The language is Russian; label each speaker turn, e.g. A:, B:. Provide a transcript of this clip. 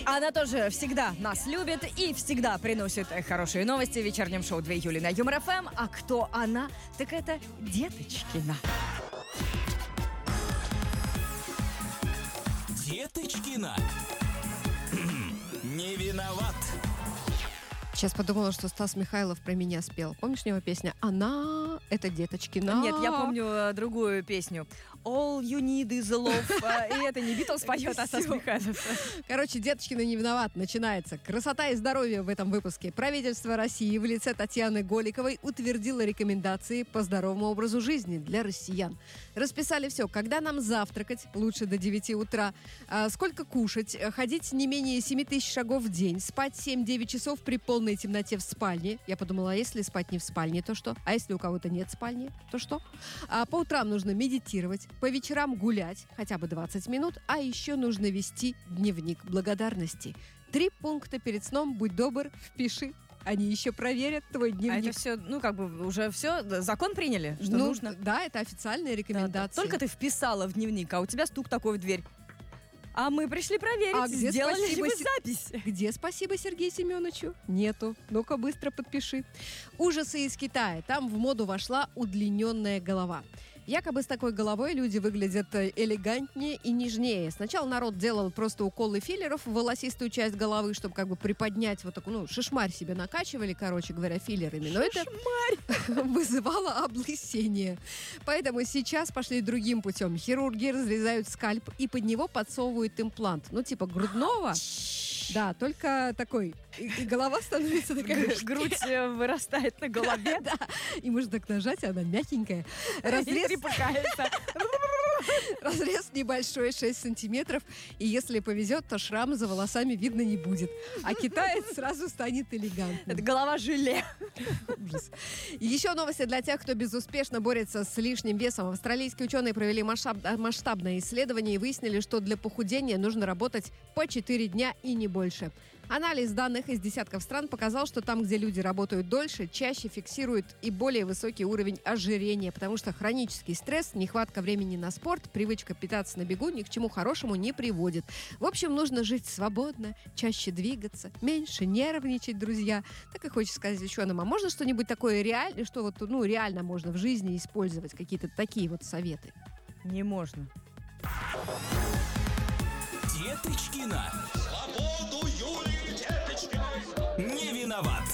A: Она тоже всегда нас любит и всегда приносит хорошие новости в вечернем шоу 2 июля на Юмор ФМ. А кто она? Так это Деточкина.
B: Деточкина. Не виноват.
C: Сейчас подумала, что Стас Михайлов про меня спел. Помнишь его песня «Она» — это Деточкина?
A: Нет, я помню другую песню. All you need is love. И это не Битлз поет, а Стас Михайлов.
C: Короче, Деточкина не виноват. Начинается. Красота и здоровье в этом выпуске. Правительство России в лице Татьяны Голиковой утвердило рекомендации по здоровому образу жизни для россиян. Расписали все. Когда нам завтракать, лучше до 9 утра, сколько кушать, ходить не менее 7 тысяч шагов в день, спать 7-9 часов при полной темноте в спальне. Я подумала, а если спать не в спальне, то что? А если у кого-то нет спальни, то что? По утрам нужно медитировать, по вечерам гулять, хотя бы 20 минут, а еще нужно вести дневник благодарности. 3 пункта перед сном, будь добр, впиши. Они еще проверят твой дневник.
A: А это все, уже все, закон приняли, что нужно?
C: Да, это официальная рекомендация.
A: Да. Только ты вписала в дневник, а у тебя стук такой в дверь. А мы пришли проверить,
C: где
A: сделали ли вы запись.
C: Где спасибо Сергею Семеновичу? Нету. Ну-ка, быстро подпиши. Ужасы из Китая. Там в моду вошла удлиненная голова. Якобы с такой головой люди выглядят элегантнее и нежнее. Сначала народ делал просто уколы филлеров в волосистую часть головы, чтобы как бы приподнять вот такую, шишмарь себе накачивали, короче говоря, филлерами. Но это вызывало облысение. Поэтому сейчас пошли другим путем. Хирурги разрезают скальп и под него подсовывают имплант. Типа грудного. Да, только такой. И голова становится такая.
A: Грудь вырастает на голове.
C: Да. И можно так нажать, она мягенькая. Разрез небольшой, 6 сантиметров. И если повезет, то шрам за волосами видно не будет. А китаец сразу станет элегантным.
A: Это голова желе.
C: Ужас. И еще новости для тех, кто безуспешно борется с лишним весом. Австралийские ученые провели масштабное исследование и выяснили, что для похудения нужно работать по 4 дня и не больше. Анализ данных из десятков стран показал, что там, где люди работают дольше, чаще фиксируют и более высокий уровень ожирения, потому что хронический стресс, нехватка времени на спорт, привычка питаться на бегу ни к чему хорошему не приводит. В общем, нужно жить свободно, чаще двигаться, меньше нервничать, друзья. Так и хочется сказать ученым, а можно что-нибудь такое реальное, что реально можно в жизни использовать, какие-то такие вот советы?
A: Не можно.
B: Деточкина. Свободу Юлии Деточкиной. Не виноват.